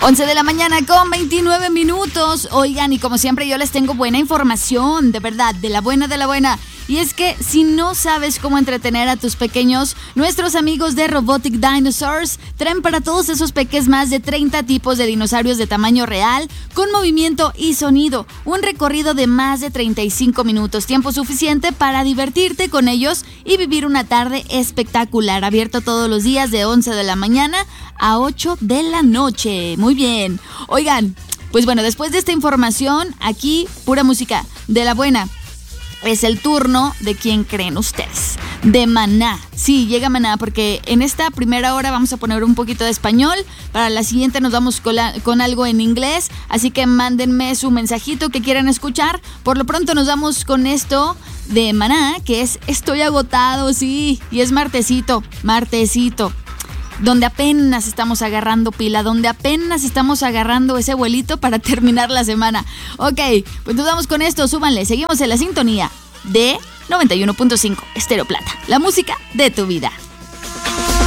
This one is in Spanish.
11 de la mañana con 29 minutos. Oigan, y como siempre yo les tengo buena información, de verdad, de la buena, de la buena. Y es que si no sabes cómo entretener a tus pequeños, nuestros amigos de Robotic Dinosaurs traen para todos esos peques más de 30 tipos de dinosaurios de tamaño real, con movimiento y sonido. Un recorrido de más de 35 minutos, tiempo suficiente para divertirte con ellos y vivir una tarde espectacular. Abierto todos los días de 11 de la mañana a 8 de la noche. Muy bien. Oigan, pues bueno, después de esta información, aquí pura música de la buena. Es el turno de ¿quién creen ustedes? De Maná. Sí, llega Maná porque en esta primera hora vamos a poner un poquito de español. Para la siguiente nos vamos con algo en inglés. Así que mándenme su mensajito que quieran escuchar. Por lo pronto nos vamos con esto de Maná, que es Estoy agotado, sí. Y es martesito. Donde apenas estamos agarrando pila, donde apenas estamos agarrando ese vuelito para terminar la semana. Ok, pues nos vamos con esto, súbanle, seguimos en la sintonía de 91.5 Estéreo Plata, la música de tu vida.